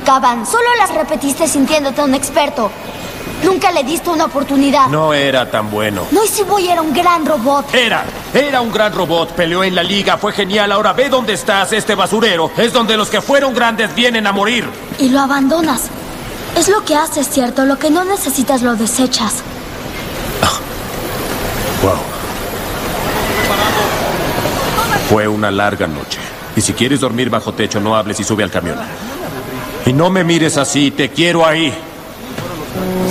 significaban. Solo las repetiste sintiéndote un experto. Nunca le diste una oportunidad. No era tan bueno. Noisy Boy era un gran robot. Era un gran robot. Peleó en la liga, fue genial. Ahora ve dónde estás, este basurero. Es donde los que fueron grandes vienen a morir. Y lo abandonas. Es lo que haces, ¿cierto? Lo que no necesitas lo desechas. Wow. Fue una larga noche. Y si quieres dormir bajo techo, no hables y sube al camión. Y no me mires así, te quiero ahí.